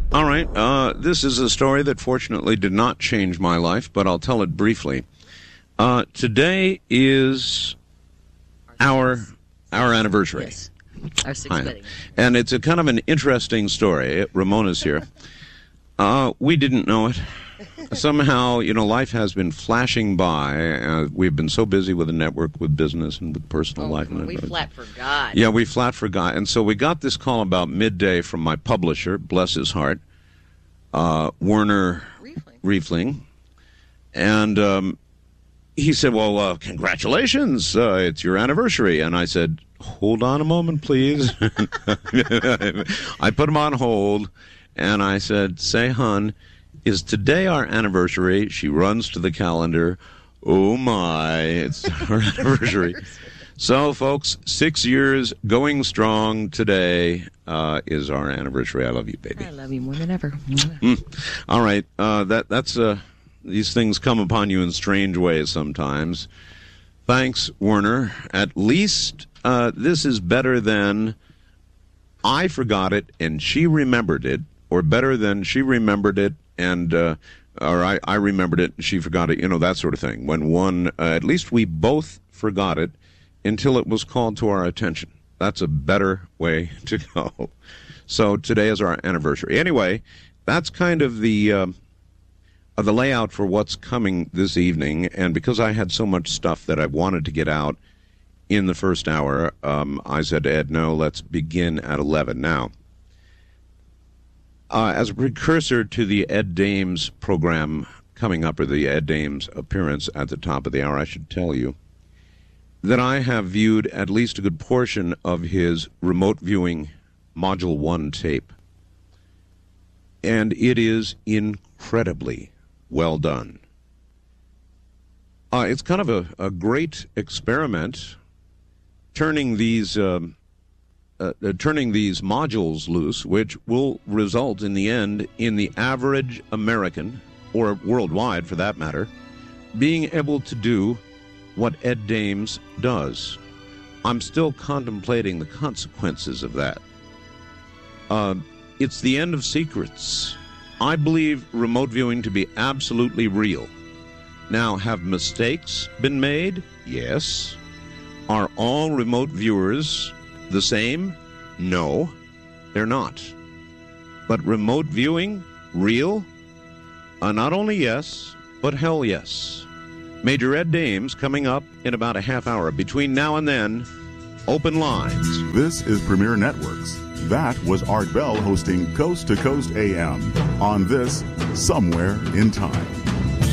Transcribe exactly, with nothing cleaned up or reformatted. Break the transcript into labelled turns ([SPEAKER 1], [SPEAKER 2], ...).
[SPEAKER 1] All right. Uh, this is a story that fortunately did not change my life, but I'll tell it briefly. Uh, today is our our anniversary.
[SPEAKER 2] Yes. Our sixth wedding.
[SPEAKER 1] And it's a kind of an interesting story. Ramona's here. Uh, we didn't know it. Somehow, you know, life has been flashing by. Uh, we've been so busy with the network, with business, and with personal
[SPEAKER 2] oh,
[SPEAKER 1] life. And
[SPEAKER 2] we flat forgot.
[SPEAKER 1] Yeah, we flat forgot. And so we got this call about midday from my publisher, bless his heart, uh, Werner Riefling. Riefling. And um, he said, well, uh, congratulations, uh, it's your anniversary. And I said, hold on a moment, please. I put him on hold, and I said, say, hon, is today our anniversary? She runs to the calendar. Oh, my, it's our anniversary. So, folks, six years going strong today uh, is our anniversary. I love you, baby.
[SPEAKER 2] I love you more than ever.
[SPEAKER 1] Mm. All right. Uh, that that's uh, these things come upon you in strange ways sometimes. Thanks, Werner. At least uh, this is better than I forgot it and she remembered it, or better than she remembered it and uh, or I, I remembered it and she forgot it, you know, that sort of thing. When one, uh, at least we both forgot it until it was called to our attention. That's a better way to go. So today is our anniversary. Anyway, that's kind of the uh, of the layout for what's coming this evening. And because I had so much stuff that I wanted to get out in the first hour, um, I said to Ed, no, let's begin at eleven. Now, uh, as a precursor to the Ed Dames program coming up, or the Ed Dames appearance at the top of the hour, I should tell you that I have viewed at least a good portion of his remote viewing Module one tape. And it is incredibly well done. Uh, it's kind of a, a great experiment turning these um, uh, uh, turning these modules loose, which will result in the end in the average American, or worldwide for that matter, being able to do what Ed Dames does. I'm still contemplating the consequences of that. Uh, it's the end of secrets. I believe remote viewing to be absolutely real. Now, have mistakes been made? Yes. Are all remote viewers the same? No, they're not. But remote viewing, real? Uh, not only yes, but hell yes. Major Ed Dames coming up in about a half hour. Between now and then, open lines.
[SPEAKER 3] This is Premier Networks. That was Art Bell hosting Coast to Coast A M on this Somewhere in Time.